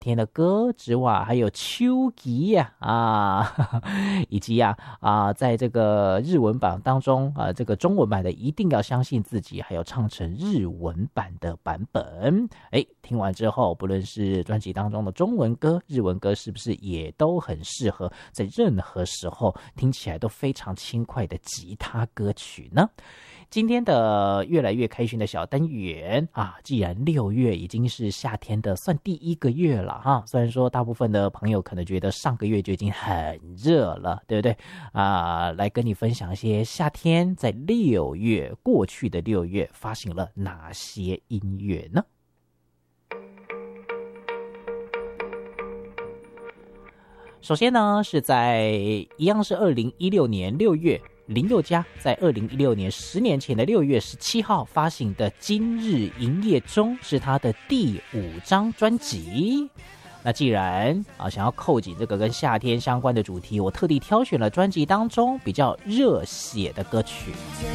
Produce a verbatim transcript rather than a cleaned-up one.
天的歌之外，还有秋吉呀 啊, 啊以及呀 啊, 啊，在这个日文版当中啊，这个中文版的一定要相信自己，还有唱成日文版的版本。哎，听完之后，不论是专辑当中的中文歌、日文歌，是不是也都很适合在任何时候听起来都非常轻快的吉他歌曲呢？今天的越来越开心的小单元啊，既然六月已经是夏天的算第一个月了哈，虽然说大部分的朋友可能觉得上个月就已经很热了，对不对啊？来跟你分享一些夏天在六月过去的六月发行了哪些音乐呢？首先呢，是在一样是二零一六年六月。林宥嘉在二零一六年十年前的六月十七号发行的《今日营业中》是他的第五张专辑。那既然啊想要扣紧这个跟夏天相关的主题，我特地挑选了专辑当中比较热血的歌曲。